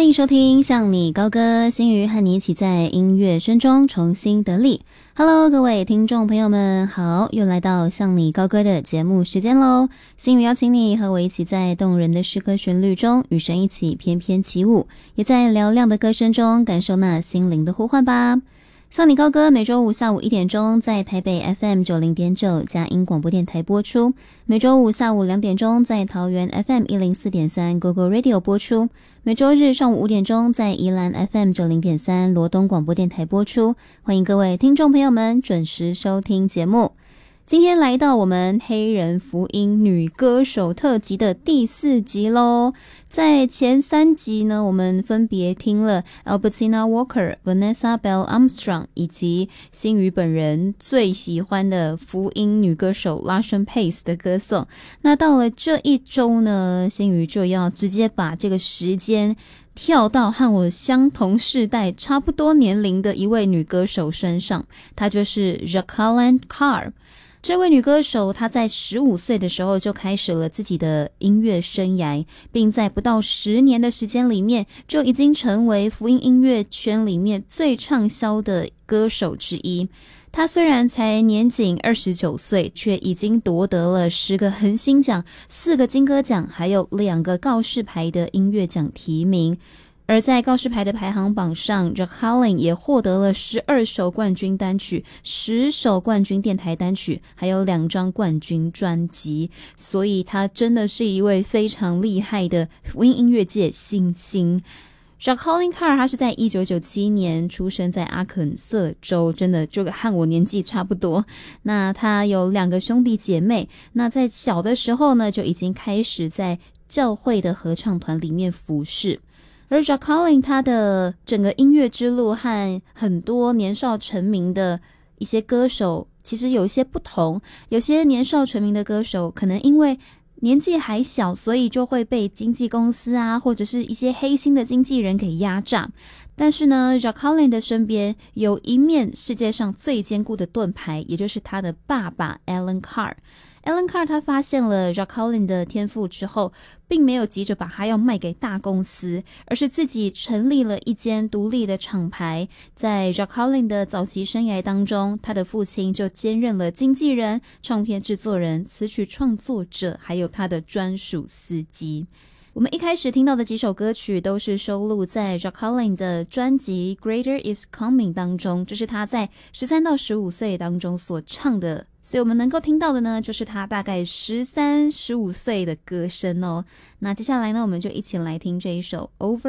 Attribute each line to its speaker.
Speaker 1: 迎收听向你高歌，心瑜和你一起在音乐声中重新得力。Hello， 各位听众朋友们好，又来到向你高歌的节目时间咯。心瑜邀请你和我一起在动人的诗歌旋律中与神一起翩翩起舞，也在嘹亮的歌声中感受那心灵的呼唤吧。向你高歌每周五下午1点钟在台北 FM 90.9佳音广播电台播出，每周五下午2点钟在桃园 FM 104.3 GoGo Radio 播出，每周日上午5点钟在宜兰 FM 90.3罗东广播电台播出。欢迎各位听众朋友们准时收听节目。今天来到我们黑人福音女歌手特辑的第4集咯。在前3集呢，我们分别听了 Albertina Walker、Vanessa Bell Armstrong 以及心瑜本人最喜欢的福音女歌手 Lashawn Pace 的歌颂。那到了这一周呢，心瑜就要直接把这个时间跳到和我相同世代差不多年龄的一位女歌手身上，她就是 Jacqueline Carr。这位女歌手她在15岁的时候就开始了自己的音乐生涯，并在不到10年的时间里面就已经成为福音音乐圈里面最畅销的歌手之一。她虽然才年仅29岁，却已经夺得了10个恒星奖、4个金歌奖，还有2个告示牌的音乐奖提名。而在告示牌的排行榜上 Jacqueline 也获得了12首冠军单曲、10首冠军电台单曲，还有2张冠军专辑，所以她真的是一位非常厉害的福音音乐界新星。Jacqueline Carr 她是在1997年出生在阿肯色州，真的就和我年纪差不多。那她有2个兄弟姐妹，那在小的时候呢，就已经开始在教会的合唱团里面服侍。而 Jacqueline 她的整个音乐之路和很多年少成名的一些歌手其实有一些不同，有些年少成名的歌手可能因为年纪还小，所以就会被经纪公司啊，或者是一些黑心的经纪人给压榨。但是呢 Jacqueline 的身边有一面世界上最坚固的盾牌，也就是她的爸爸 Alan Carr。Alan Carr 他发现了 Jacqueline 的天赋之后，并没有急着把它要卖给大公司，而是自己成立了一间独立的厂牌。在 Jacqueline 的早期生涯当中，他的父亲就兼任了经纪人、唱片制作人、词曲创作者，还有他的专属司机。我们一开始听到的几首歌曲都是收录在 Jacqueline 的专辑 Greater is Coming 当中，这是她在13到15岁当中所唱的，所以我们能够听到的呢，就是她大概13、15岁的歌声哦。那接下来呢，我们就一起来听这一首 Over